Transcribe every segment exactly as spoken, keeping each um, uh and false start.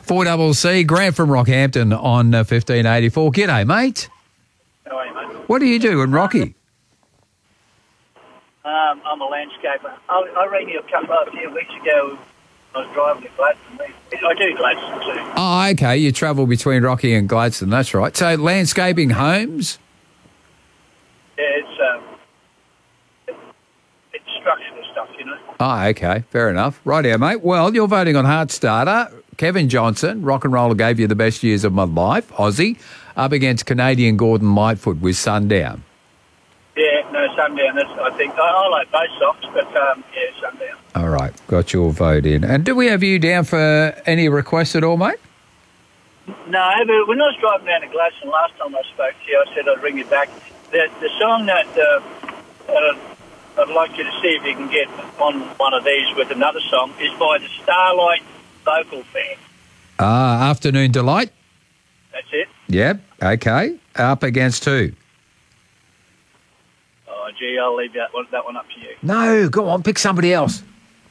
four C C, Grant from Rockhampton on uh, fifteen eighty-four. G'day, mate. How are you, mate? What do you do in Rocky? Um, I'm a landscaper. I, I rang you a couple of a few weeks ago. I was driving to Gladstone. I do Gladstone too. Oh, okay. You travel between Rocky and Gladstone. That's right. So landscaping homes? Yeah, it's, um, it's structural stuff, you know. Oh, okay. Fair enough. Rightio, mate. Well, you're voting on Heartstarter. Kevin Johnson, rock and roller, gave you the best years of my life, Aussie, up against Canadian Gordon Lightfoot with Sundown. Yeah, no, Sundown. That's, I think I, I like both songs, but um, yeah, Sundown. All right, got your vote in. And do we have you down for any requests at all, mate? No, but when I was driving down to Gladstone last time I spoke to you, I said I'd ring you back. The, the song that, uh, that I'd, I'd like you to see if you can get on one of these with another song is by the Starlight Vocal Band. Ah, Afternoon Delight? That's it. Yep, okay. Up against who? Oh, gee, I'll leave that one, that one up to you. No, go on, pick somebody else.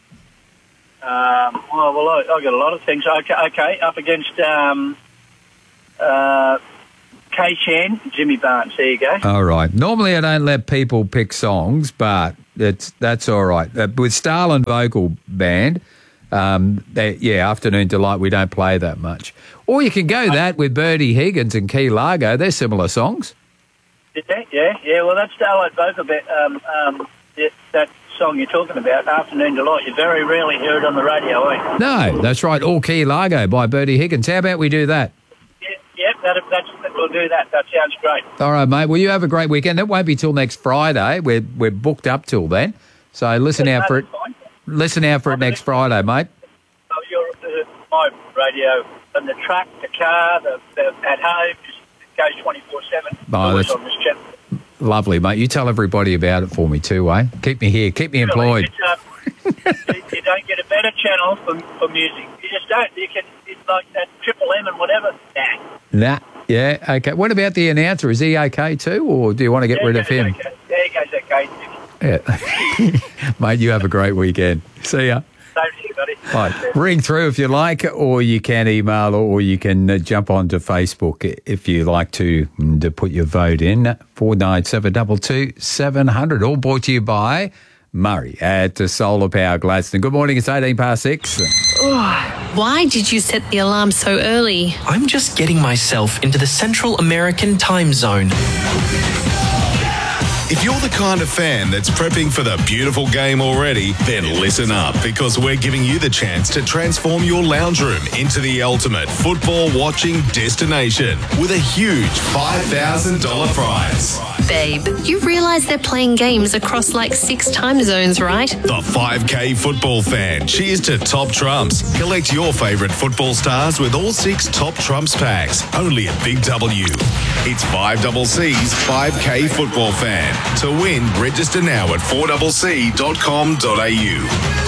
Um, well, well, I, I've got a lot of things. Okay, okay up against um, uh, K-Chan, Jimmy Barnes. There you go. All right. Normally I don't let people pick songs, but it's that's all right. Uh, with Starland Vocal Band, um, they, yeah, Afternoon Delight, we don't play that much. Or you can go that with Bertie Higgins and Key Largo. They're similar songs. Yeah, yeah, yeah. Well, that Starlight Vocal Band, um, um, yeah, that song you're talking about, Afternoon Delight, you very rarely hear it on the radio, eh? No, that's right. All Key Largo by Bertie Higgins. How about we do that? Yeah, yep, that, that's, we'll do that. That sounds great. All right, mate. Well, you have a great weekend. It won't be till next Friday. We're we're booked up till then. So listen Yeah, out for it. fine. Listen out for it next Friday, mate. Oh, you're uh, my radio on the truck, the car, the, the at home, just it goes twenty-four seven. Oh, Always that's- on this channel. Lovely, mate. You tell everybody about it for me too, eh? Keep me here. Keep me employed. Really, it's, uh, you, you don't get a better channel for, for music. You just don't. You can, it's like that Triple M and whatever. Nah. Nah. Yeah, okay. What about the announcer? Is he okay too, or do you want to get Yeah, rid he of goes him? Okay. Yeah, he goes okay. Yeah. Mate, you have a great weekend. See ya. Same to you, buddy. Right. Ring through if you like, or you can email, or you can uh, jump onto Facebook if you like to, mm, to put your vote in. four nine seven two two seven hundred. All brought to you by Murray at Solar Power Gladstone. Good morning. It's eighteen past six. Why did you set the alarm so early? I'm just getting myself into the Central American time zone. If you're the kind of fan that's prepping for the beautiful game already, then listen up, because we're giving you the chance to transform your lounge room into the ultimate football watching destination with a huge five thousand dollars prize. Babe, you realise they're playing games across like six time zones, right? The five K football fan. Cheers to Top Trumps. Collect your favourite football stars with all six Top Trumps packs. Only at Big W. It's five C C's five K football fan. To win, register now at four c c dot com dot a u.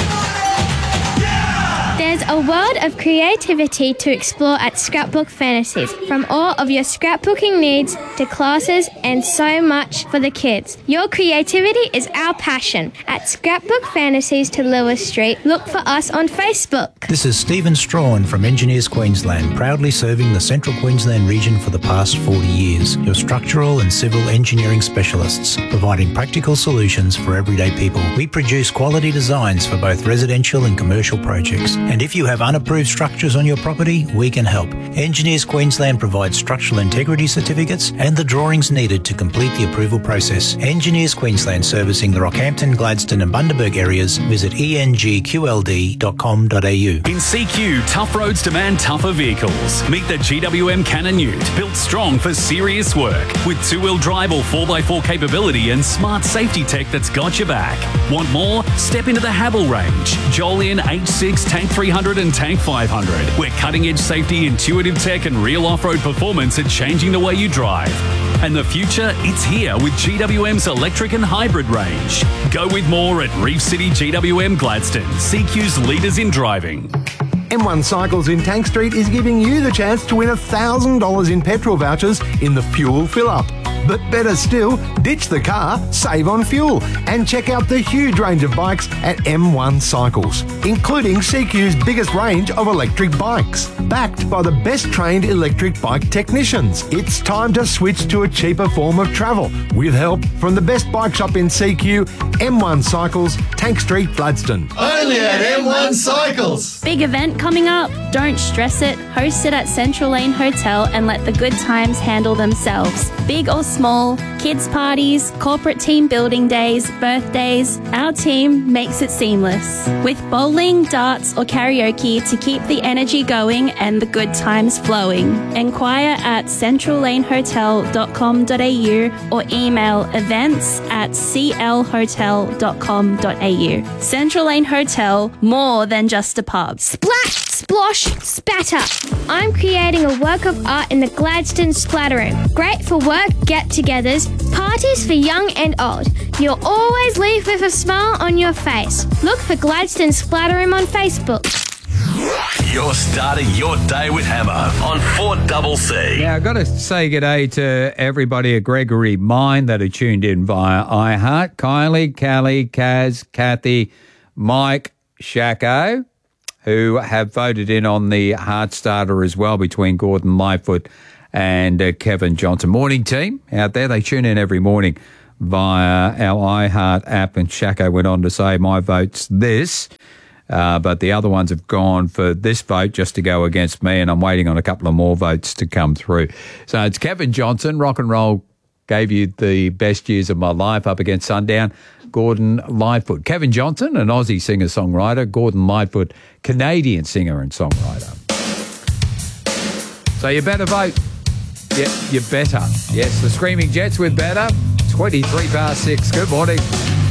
There's a world of creativity to explore at Scrapbook Fantasies, from all of your scrapbooking needs to classes and so much for the kids. Your creativity is our passion. At Scrapbook Fantasies to Lewis Street, look for us on Facebook. This is Stephen Strawn from Engineers Queensland, proudly serving the Central Queensland region for the past forty years. Your structural and civil engineering specialists, providing practical solutions for everyday people. We produce quality designs for both residential and commercial projects. And if you have unapproved structures on your property, we can help. Engineers Queensland provides structural integrity certificates and the drawings needed to complete the approval process. Engineers Queensland, servicing the Rockhampton, Gladstone and Bundaberg areas. Visit e n g q l d dot com dot a u. In C Q, tough roads demand tougher vehicles. Meet the G W M Cannon Ute, built strong for serious work, with two-wheel drive or four by four capability and smart safety tech that's got your back. Want more? Step into the Havel range. Jolyon H six, Tank three hundred and Tank five hundred, where cutting-edge safety, intuitive tech and real off-road performance are changing the way you drive. And the future, it's here with G W M's electric and hybrid range. Go with more at Reef City G W M Gladstone, C Q's leaders in driving. M one Cycles in Tank Street is giving you the chance to win one thousand dollars in petrol vouchers in the Fuel Fill Up. But better still, ditch the car, save on fuel, and check out the huge range of bikes at M one Cycles, including C Q's biggest range of electric bikes. Backed by the best trained electric bike technicians, it's time to switch to a cheaper form of travel with help from the best bike shop in C Q, M one Cycles, Tank Street, Gladstone. Only at M one Cycles. Big event coming up? Don't stress it. Host it at Central Lane Hotel and let the good times handle themselves. Big or small, kids' parties, corporate team building days, birthdays, our team makes it seamless. With bowling, darts or karaoke to keep the energy going and the good times flowing. Enquire at central lane hotel dot com dot a u or email events at c l hotel dot com dot a u. Central Lane Hotel, more than just a pub. Splash, splosh, spatter. I'm creating a work of art in the Gladstone Splatter Room. Great for work get-togethers, parties for young and old. You'll always leave with a smile on your face. Look for Gladstone Splatter Room on Facebook. You're starting your day with Hammer on four C C. Now, I've got to say g'day to everybody at Gregory Mine that are tuned in via iHeart. Kylie, Callie, Kaz, Kathy, Mike, Shacko, who have voted in on the Heart Starter as well between Gordon Lightfoot and uh, Kevin Johnson. Morning team out there. They tune in every morning via our iHeart app, and Shacko went on to say, my vote's this. Uh, but the other ones have gone for this vote just to go against me, and I'm waiting on a couple of more votes to come through. So it's Kevin Johnson. Rock and roll gave you the best years of my life up against Sundown. Gordon Lightfoot. Kevin Johnson, an Aussie singer-songwriter. Gordon Lightfoot, Canadian singer and songwriter. So you better vote. Yeah, you better. Yes, the Screaming Jets with better. twenty-three past six. Good morning.